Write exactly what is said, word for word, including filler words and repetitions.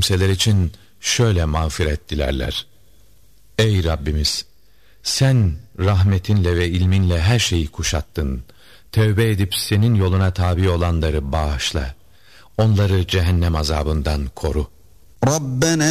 kimseler için şöyle mağfiret dilerler: Ey Rabbimiz! Sen rahmetinle ve ilminle her şeyi kuşattın. Tevbe edip senin yoluna tabi olanları bağışla. Onları cehennem azabından koru. Rabbena